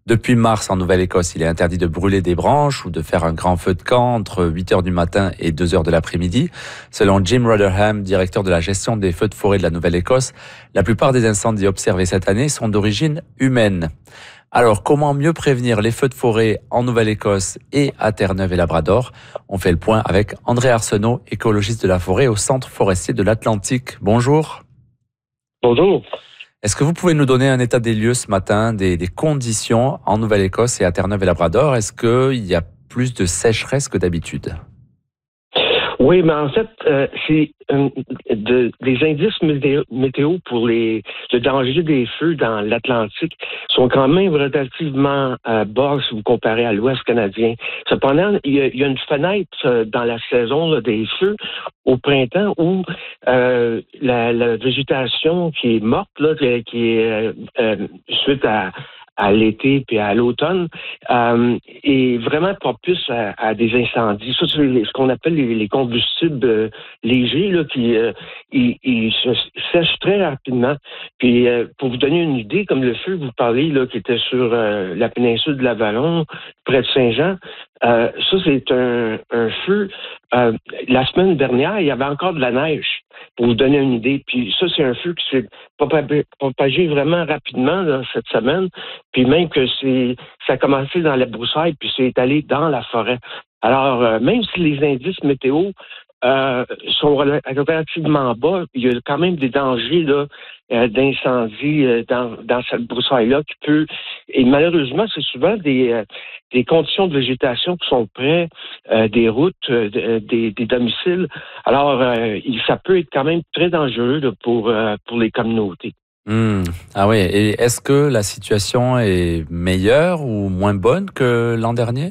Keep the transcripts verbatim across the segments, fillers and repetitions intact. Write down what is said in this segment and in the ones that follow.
Depuis mars, en Nouvelle-Écosse, il est interdit de brûler des branches ou de faire un grand feu de camp entre huit heures du matin et deux heures de l'après-midi. Selon Jim Rotherham, directeur de la gestion des feux de forêt de la Nouvelle-Écosse, la plupart des incendies observés cette année sont d'origine humaine. Alors, comment mieux prévenir les feux de forêt en Nouvelle-Écosse et à Terre-Neuve et Labrador? On fait le point avec André Arsenault, écologiste de la forêt au Centre forestier de l'Atlantique. Bonjour. Bonjour. Est-ce que vous pouvez nous donner un état des lieux ce matin, des, des conditions en Nouvelle-Écosse et à Terre-Neuve et Labrador? Est-ce qu'il y a plus de sécheresse que d'habitude? Oui, mais en fait, euh, c'est euh, de, des indices météo, météo pour les, le danger des feux dans l'Atlantique sont quand même relativement euh, bas si vous comparez à l'Ouest canadien. Cependant, il y a, il y a une fenêtre euh, dans la saison là, des feux au printemps où euh, la, la végétation qui est morte, là, qui est euh, euh, suite à à l'été puis à l'automne, euh, est vraiment propice à, à des incendies. Ça, c'est ce qu'on appelle les, les combustibles euh, légers, là, qui euh, ils, ils se sèchent très rapidement. Puis, euh, pour vous donner une idée, comme le feu que vous parlez, là, qui était sur euh, la péninsule de l'Avalon, près de Saint-Jean, euh, ça, c'est un, un feu. Euh, la semaine dernière, il y avait encore de la neige, pour vous donner une idée. Puis ça, c'est un feu qui s'est propagé vraiment rapidement là, cette semaine. Puis même que c'est, ça a commencé dans la broussaille, puis c'est allé dans la forêt. Alors, euh, même si les indices météo euh, sont relativement bas, il y a quand même des dangers là, euh, d'incendie euh, dans, dans cette broussaille-là qui peut... Et malheureusement, c'est souvent des, euh, des conditions de végétation qui sont près euh, des routes, euh, des, des domiciles. Alors, euh, ça peut être quand même très dangereux là, pour, euh, pour les communautés. Mmh. Ah oui, et est-ce que la situation est meilleure ou moins bonne que l'an dernier?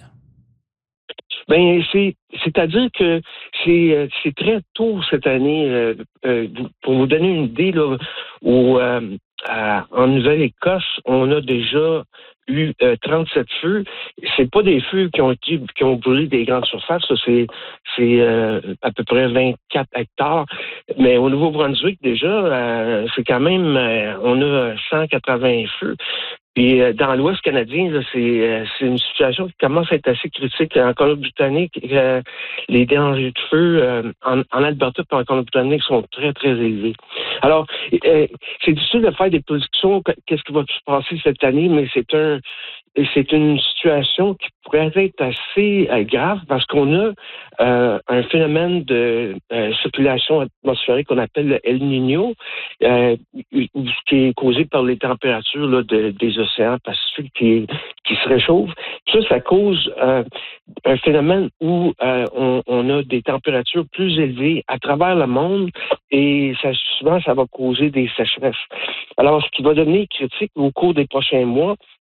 Ben c'est c'est-à-dire que c'est euh, c'est très tôt cette année. Euh, euh, pour vous donner une idée là, où euh, à, en Nouvelle-Écosse, on a déjà eu euh, trente-sept feux. C'est pas des feux qui ont été qui ont brûlé des grandes surfaces. Là. C'est c'est euh, à peu près vingt-quatre hectares. Mais au Nouveau-Brunswick déjà, euh, c'est quand même euh, on a cent quatre-vingts feux. Puis euh, dans l'Ouest canadien, là, c'est, euh, c'est une situation qui commence à être assez critique. En Colombie-Britannique, euh, les dangers de feu euh, en, en Alberta et en Colombie-Britannique sont très, très élevés. Alors, euh, c'est difficile de faire des prédictions, qu'est-ce qui va se passer cette année, mais c'est un c'est une situation qui pourrait être assez euh, grave parce qu'on a euh, un phénomène de euh, circulation atmosphérique qu'on appelle le El Niño, euh, qui est causé par les températures là, de, des océans Pacifiques qui, qui se réchauffent. Ça, ça cause euh, un phénomène où euh, on, on a des températures plus élevées à travers le monde et ça, souvent, ça va causer des sécheresses. Alors, ce qui va devenir critique au cours des prochains mois,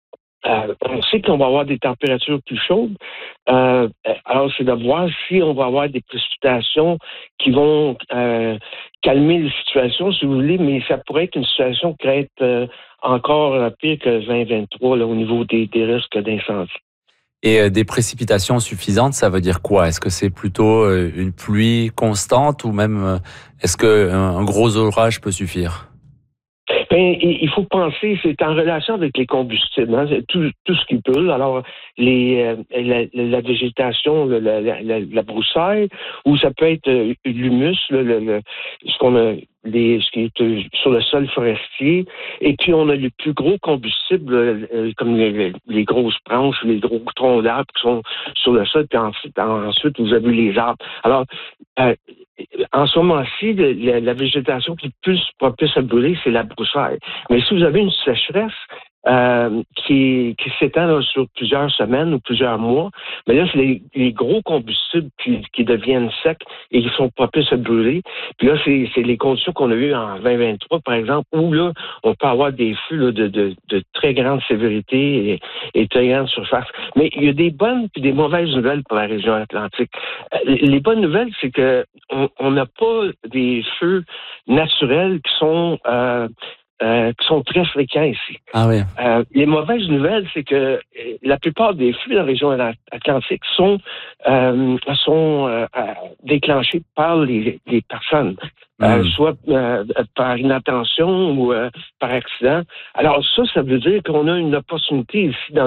Euh, on sait qu'on va avoir des températures plus chaudes. Euh, alors, c'est de voir si on va avoir des précipitations qui vont euh, calmer la situation, si vous voulez, mais ça pourrait être une situation qui pourrait être euh, encore pire que vingt vingt-trois là, au niveau des, des risques d'incendie. Et euh, des précipitations suffisantes, ça veut dire quoi? Est-ce que c'est plutôt euh, une pluie constante ou même euh, est-ce qu'un un gros orage peut suffire? Ben, il faut penser, c'est en relation avec les combustibles, hein, tout, tout ce qui brûle. Alors, les, euh, la, la végétation, la, la, la, la broussaille, ou ça peut être euh, l'humus, le, le, le, ce qu'on a, les, ce qui est euh, sur le sol forestier. Et puis, on a les plus gros combustibles, euh, comme les, les grosses branches, les gros troncs d'arbres qui sont sur le sol. Puis ensuite, ensuite vous avez les arbres. Alors, euh, en ce moment-ci, la, la végétation qui est plus propice à brûler, c'est la broussaille. Mais si vous avez une sécheresse euh, qui, qui s'étend là, sur plusieurs semaines ou plusieurs mois, mais là, c'est les, les gros combustibles qui, qui deviennent secs et qui sont propices à brûler. Puis là, c'est, c'est les conditions qu'on a eues en vingt vingt-trois, par exemple, où là, on peut avoir des feux là, de, de, de très grande sévérité et, et très grande surface. Mais il y a des bonnes et des mauvaises nouvelles pour la région atlantique. Les bonnes nouvelles, c'est que on n'a pas des feux naturels qui sont euh, euh, qui sont très fréquents ici. Ah oui. Euh, les mauvaises nouvelles, c'est que la plupart des feux dans la région atlantique sont euh, sont euh, déclenchés par les, les personnes, mmh. euh, soit euh, par inattention ou euh, par accident. Alors ça, ça veut dire qu'on a une opportunité ici dans